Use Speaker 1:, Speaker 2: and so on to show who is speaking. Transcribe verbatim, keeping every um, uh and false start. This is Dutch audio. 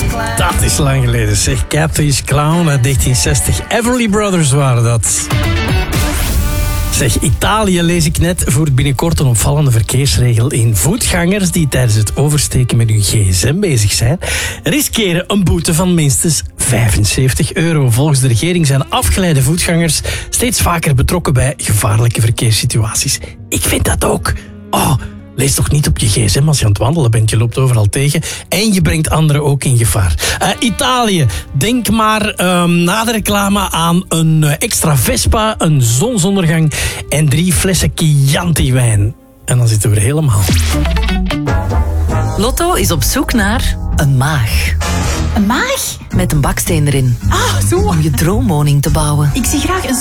Speaker 1: Dat is lang geleden, zeg. Catfish Clown uit negentien zestig. Everly Brothers waren dat. Zeg, Italië lees ik net voert binnenkort een opvallende verkeersregel in. Voetgangers die tijdens het oversteken met hun gsm bezig zijn, riskeren een boete van minstens vijfenzeventig euro. Volgens de regering zijn afgeleide voetgangers steeds vaker betrokken bij gevaarlijke verkeerssituaties. Ik vind dat ook. Oh, lees toch niet op je gsm als je aan het wandelen bent. Je loopt overal tegen en je brengt anderen ook in gevaar. Uh, Italië, denk maar um, na de reclame aan een uh, extra Vespa, een zonsondergang en drie flessen Chianti wijn. En dan zitten we er helemaal.
Speaker 2: Lotto is op zoek naar een maag.
Speaker 3: Een maag?
Speaker 2: Met een baksteen erin.
Speaker 3: Ah, zo.
Speaker 2: Om je droomwoning te bouwen.
Speaker 3: Ik zie graag een